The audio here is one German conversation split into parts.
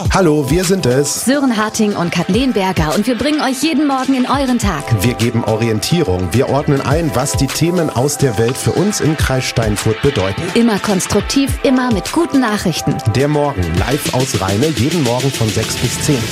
Hallo, wir sind es. Sören Harting und Kathleen Berger und wir bringen euch jeden Morgen in euren Tag. Wir geben Orientierung, wir ordnen ein, was die Themen aus der Welt für uns im Kreis Steinfurt bedeuten. Immer konstruktiv, immer mit guten Nachrichten. Der Morgen live aus Rheine, jeden Morgen von 6 bis 10.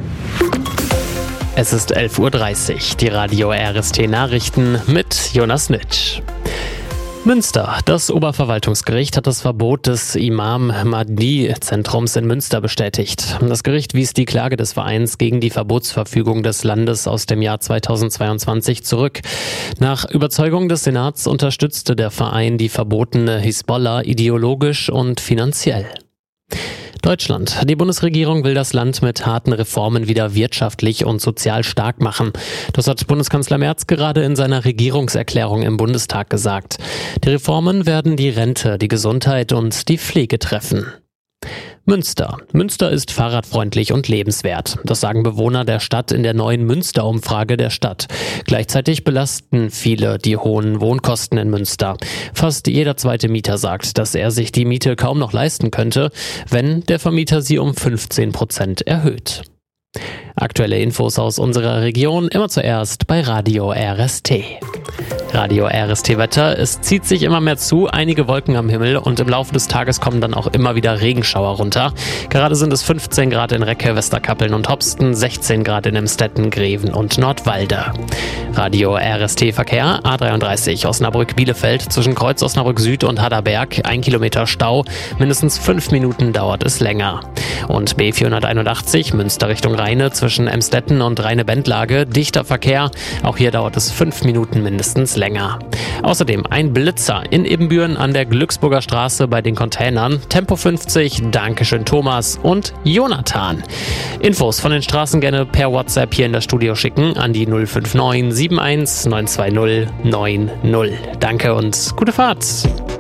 Es ist 11.30 Uhr, die Radio RST Nachrichten mit Jonas Nitsch. Münster. Das Oberverwaltungsgericht hat das Verbot des Imam Mahdi-Zentrums in Münster bestätigt. Das Gericht wies die Klage des Vereins gegen die Verbotsverfügung des Landes aus dem Jahr 2022 zurück. Nach Überzeugung des Senats unterstützte der Verein die verbotene Hisbollah ideologisch und finanziell. Deutschland. Die Bundesregierung will das Land mit harten Reformen wieder wirtschaftlich und sozial stark machen. Das hat Bundeskanzler Merz gerade in seiner Regierungserklärung im Bundestag gesagt. Die Reformen werden die Rente, die Gesundheit und die Pflege treffen. Münster. Münster ist fahrradfreundlich und lebenswert. Das sagen Bewohner der Stadt in der neuen Münster-Umfrage der Stadt. Gleichzeitig belasten viele die hohen Wohnkosten in Münster. Fast jeder zweite Mieter sagt, dass er sich die Miete kaum noch leisten könnte, wenn der Vermieter sie um 15% erhöht. Aktuelle Infos aus unserer Region immer zuerst bei Radio RST. Radio RST Wetter. Es zieht sich immer mehr zu, einige Wolken am Himmel und im Laufe des Tages kommen dann auch immer wieder Regenschauer runter. Gerade sind es 15 Grad in Recke, Westerkappeln und Hopsten, 16 Grad in Emstetten, Greven und Nordwalde. Radio RST Verkehr A33 Osnabrück-Bielefeld zwischen Kreuz Osnabrück Süd und Harderberg, 1 Kilometer Stau, mindestens 5 Minuten dauert es länger. Und B481 Münster Richtung Rheine zwischen Emstetten und Rheine-Bendlage, dichter Verkehr, auch hier dauert es 5 Minuten mindestens länger. Außerdem ein Blitzer in Ibbenbüren an der Glücksburger Straße bei den Containern, Tempo 50, Dankeschön Thomas und Jonathan. Infos von den Straßen gerne per WhatsApp hier in das Studio schicken an die 059 71 920 90. Danke und gute Fahrt.